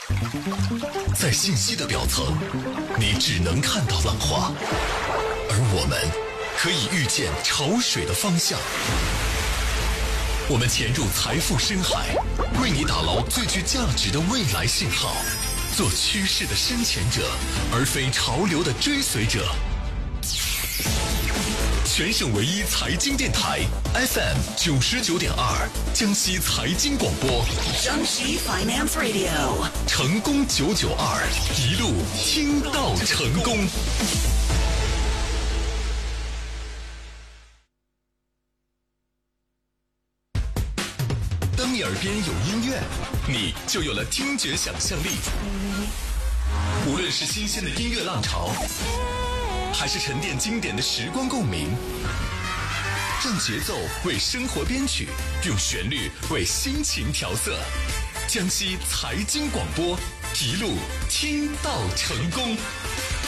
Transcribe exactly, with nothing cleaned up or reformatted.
在信息的表层，你只能看到浪花，而我们可以预见潮水的方向。我们潜入财富深海，为你打捞最具价值的未来信号，做趋势的深潜者，而非潮流的追随者。全省唯一财经电台 F M 九十九点二，江西财经广播， 江西 Finance Radio， 成功九九二，一路听到成功。当你耳边有音乐，你就有了听觉想象力。无论是新鲜的音乐浪潮，还是沉淀经典的时光共鸣，让节奏为生活编曲，用旋律为心情调色。江西财经广播，一路听到成功。